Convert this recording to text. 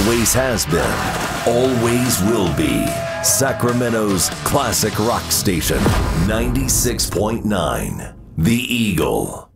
always has been, always will be. Sacramento's classic rock station, 96.9, The Eagle.